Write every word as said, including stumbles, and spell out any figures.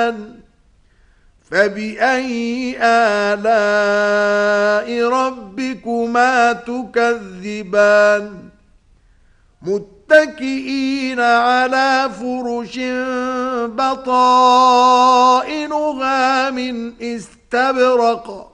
الرحمن فبأي آلاء ربكما تكذبان متكئين على فرش بطائنها من استبرق